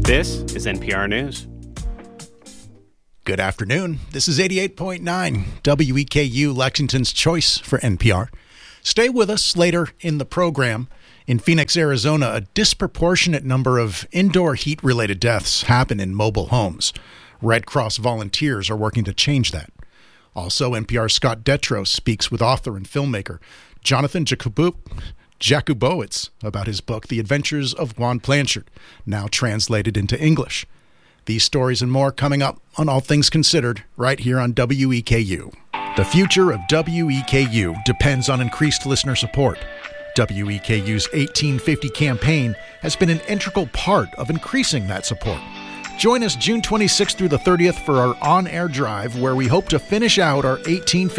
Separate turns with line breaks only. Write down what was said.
This is NPR News.
Good afternoon. This is 88.9 WEKU, Lexington's choice for NPR. Stay with us later in the program. In Phoenix, Arizona, a disproportionate number of indoor heat-related deaths happen in mobile homes. Red Cross volunteers are working to change that. Also, NPR's Scott Detrow speaks with author and filmmaker Jonathan Jakubowicz about his book, The Adventures of Juan Blanchard, now translated into English. These stories and more coming up on All Things Considered right here on WEKU. The future of WEKU depends on increased listener support. WEKU's 1850 campaign has been an integral part of increasing that support. Join us June 26th through the 30th for our on-air drive where we hope to finish out our 1850